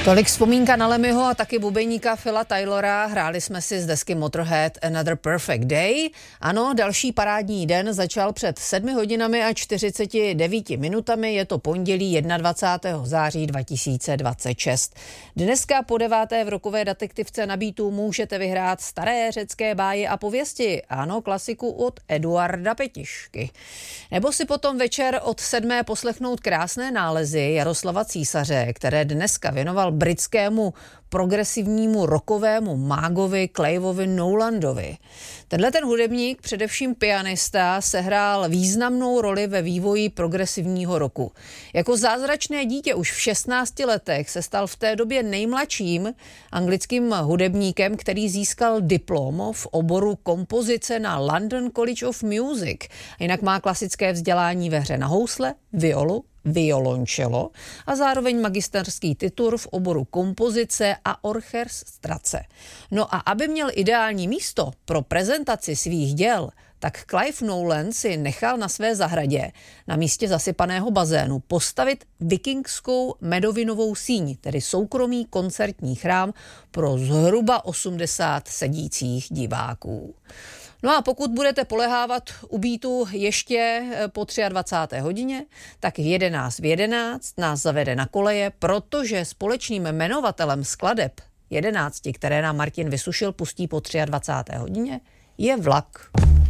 Tolik vzpomínka na Lemmyho a taky bubeníka Phila Taylora. Hráli jsme si z desky Motorhead Another Perfect Day. Ano, další parádní den začal před 7 hodinami a 49 minutami. Je to pondělí 21. září 2026. Dneska po 9. v rokové detektivce na Beatu můžete vyhrát staré řecké báje a pověsti. Ano, klasiku od Eduarda Petišky. Nebo si potom večer od 7. poslechnout krásné nálezy Jaroslava Císaře, které dneska věnoval britskému progresivnímu rockovému mágovi Cliveovi Nowlandovi. Tenhle ten hudebník, především pianista, sehrál významnou roli ve vývoji progresivního rocku. Jako zázračné dítě už v 16 letech se stal v té době nejmladším anglickým hudebníkem, který získal diplom v oboru kompozice na London College of Music. Jinak má klasické vzdělání ve hře na housle, violu, violoncello a zároveň magisterský titul v oboru kompozice a orchestrace. No a aby měl ideální místo pro prezentaci svých děl, tak Clive Nowland si nechal na své zahradě na místě zasypaného bazénu postavit vikingskou medovinovou síň, tedy soukromý koncertní chrám pro zhruba 80 sedících diváků. No a pokud budete polehávat u Beatu ještě po 23. hodině, tak 11:11 nás zavede na koleje, protože společným jmenovatelem skladeb 11, které nám Martin Vysušil pustí po 23. hodině, je vlak.